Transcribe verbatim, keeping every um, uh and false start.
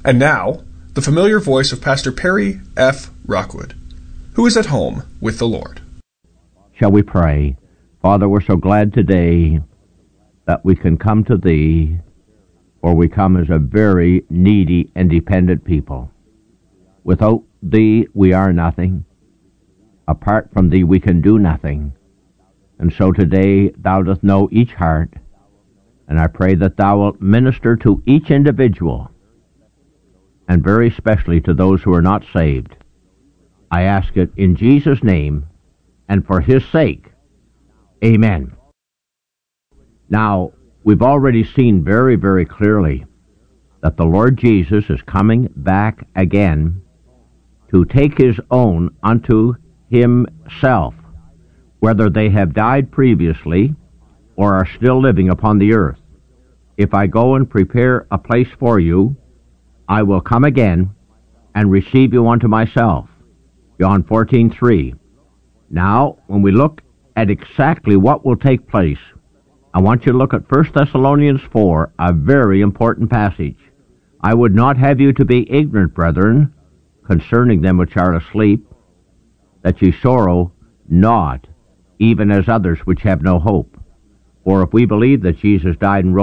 And now, the familiar voice of Pastor Perry F. Rockwood, who is at home with the Lord. Shall we pray? Father, we're so glad today that we can come to Thee, for we come as a very needy and dependent people. Without Thee, we are nothing. Apart from Thee, we can do nothing. And so today, Thou dost know each heart, and I pray that Thou wilt minister to each individual, and very especially to those who are not saved. I ask it in Jesus' name, and for His sake. Amen. Now, we've already seen very, very clearly that the Lord Jesus is coming back again to take His own unto Himself, whether they have died previously or are still living upon the earth. If I go and prepare a place for you, I will come again and receive you unto myself. John fourteen three. Now, when we look at exactly what will take place, I want you to look at First Thessalonians four, a very important passage. I would not have you to be ignorant, brethren, concerning them which are asleep, that ye sorrow not, even as others which have no hope. For if we believe that Jesus died and rose